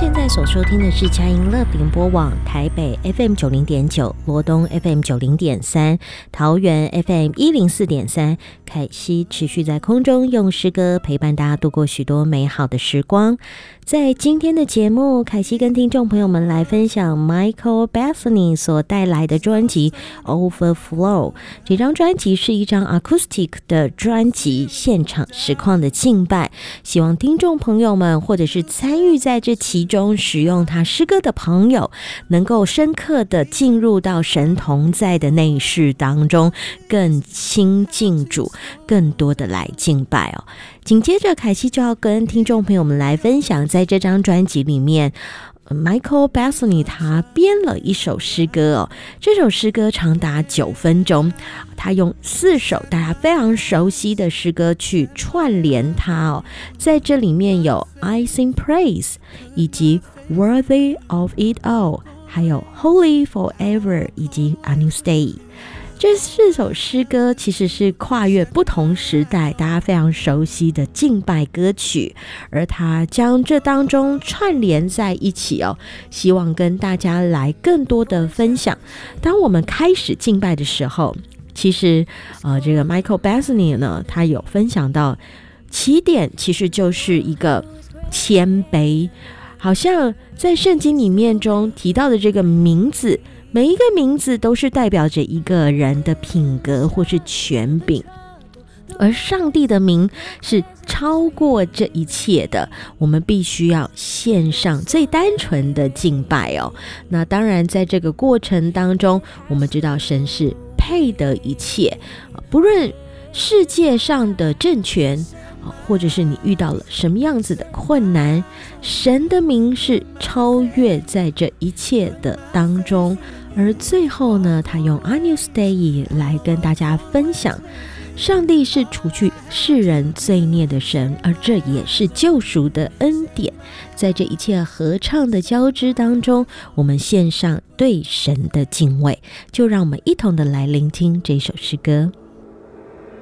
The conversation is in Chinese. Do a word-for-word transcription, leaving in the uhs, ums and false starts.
现在所收听的是佳音乐联播网台北 F M 九零点九、罗东 F M 九零点三、桃园 F M 一零四点三。凯西持续在空中用诗歌陪伴大家度过许多美好的时光。在今天的节目，凯西跟听众朋友们来分享 Michael Bethany 所带来的专辑 Overflow。 这张专辑是一张 acoustic 的专辑，现场实况的敬拜，希望听众朋友们或者是参与在这其中使用他诗歌的朋友，能够深刻的进入到神同在的内室当中，更亲近主，更多的来敬拜哦。紧接着凯西就要跟听众朋友们来分享，在这张专辑里面Michael Bethany 他编了一首诗歌哦，这首诗歌长达九分钟，他用四首大家非常熟悉的诗歌去串联它哦，在这里面有 I Sing Praise 以及 Worthy of It All， 还有 Holy Forever 以及 A New Day。这四首诗歌其实是跨越不同时代大家非常熟悉的敬拜歌曲，而他将这当中串联在一起哦，希望跟大家来更多的分享。当我们开始敬拜的时候，其实呃，这个 Michael Bethany 呢，他有分享到起点其实就是一个谦卑，好像在圣经里面中提到的这个名字，每一个名字都是代表着一个人的品格或是权柄，而上帝的名是超过这一切的，我们必须要献上最单纯的敬拜哦。那当然在这个过程当中，我们知道神是配得一切，不论世界上的政权，或者是你遇到了什么样子的困难，神的名是超越在这一切的当中。而最后呢，他用 A New Day 来跟大家分享，上帝是除去世人罪孽的神，而这也是救赎的恩典。在这一切合唱的交织当中，我们献上对神的敬畏，就让我们一同的来聆听这首诗歌。